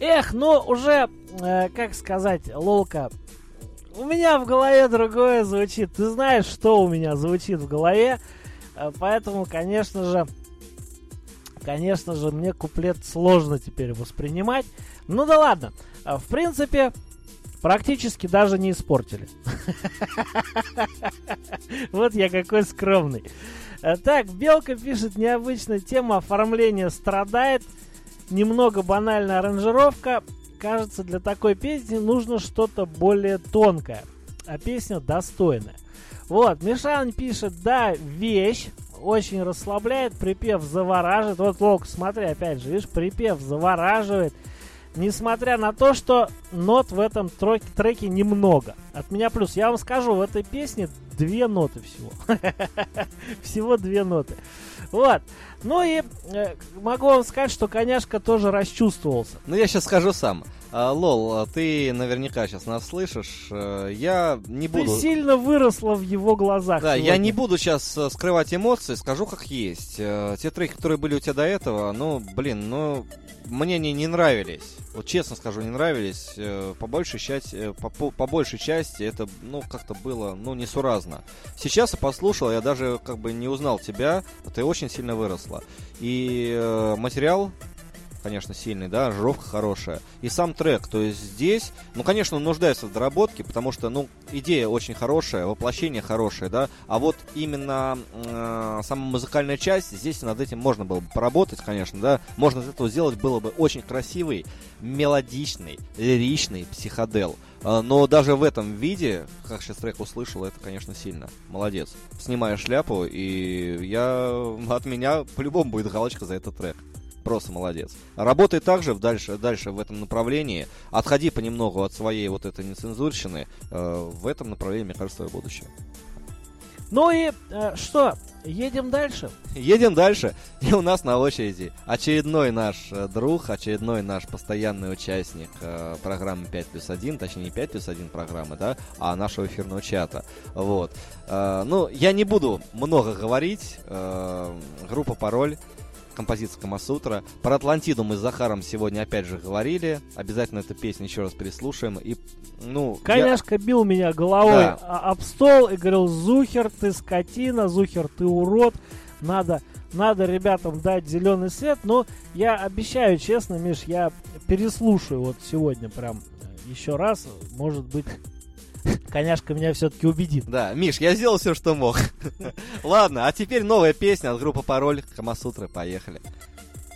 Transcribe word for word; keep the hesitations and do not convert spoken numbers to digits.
Эх, ну уже, э, как сказать, Лолка, у меня в голове другое звучит. Ты знаешь, что у меня звучит в голове. Э, поэтому, конечно же, конечно же, мне куплет сложно теперь воспринимать. Ну да ладно. Э, в принципе, практически даже не испортили. Вот я какой скромный. Э, так, Белка пишет: необычная тема оформления страдает. Немного банальная аранжировка. Кажется, для такой песни нужно что-то более тонкое. А песня достойная. Вот, Мишан пишет: да, вещь. Очень расслабляет, припев завораживает. Вот, Лок, смотри, опять же, видишь, припев завораживает. Несмотря на то, что нот в этом треке, треке немного. От меня плюс. Я вам скажу, в этой песне две ноты всего. Всего две ноты. Вот. Ну и э, могу вам сказать, что коняшка тоже расчувствовался. Ну, я сейчас скажу сам. А, Лол, ты наверняка сейчас нас слышишь. Я не буду... Ты сильно выросла в его глазах. Да, сегодня. Я не буду сейчас скрывать эмоции, скажу как есть. Те треки, которые были у тебя до этого, ну, блин, ну, мне они не нравились. Вот честно скажу, не нравились. По большей части, по, по, по большей части это, ну, как-то было, ну, несуразно. Сейчас я послушал, я даже как бы не узнал тебя, ты очень сильно выросла. И э, материал, конечно, сильный, да, аранжировка хорошая. И сам трек, то есть здесь, ну, конечно, он нуждается в доработке, потому что, ну, идея очень хорошая, воплощение хорошее, да, а вот именно э, сама музыкальная часть, здесь над этим можно было бы поработать, конечно, да, можно из этого сделать было бы очень красивый, мелодичный, лиричный психодел. Но даже в этом виде, как сейчас трек услышал, это, конечно, сильно. Молодец. Снимаю шляпу, и я, от меня по-любому будет галочка за этот трек. Просто молодец. Работай также дальше, дальше в этом направлении. Отходи понемногу от своей вот этой нецензурщины. Э, в этом направлении, мне кажется, твое будущее. Ну и э, что, едем дальше? Едем дальше. И у нас на очереди очередной наш э, друг, очередной наш постоянный участник э, программы пять плюс один, точнее не пять плюс один программы, да, а нашего эфирного чата. Вот. Э, ну, я не буду много говорить. Э, группа «Пароль». Композиция «Камасутра». Про Атлантиду мы с Захаром сегодня опять же говорили. Обязательно эту песню еще раз переслушаем. И, ну, Коняшка я... бил меня головой да. об стол и говорил: Зухер, ты скотина, Зухер, ты урод. Надо, надо ребятам дать зеленый свет. Но я обещаю, честно, Миш, я переслушаю вот сегодня прям еще раз. Может быть, Коняшка меня все-таки убедит. Да, Миш, я сделал все, что мог. Ладно, а теперь новая песня от группы «Пароль», «Камасутра». Поехали.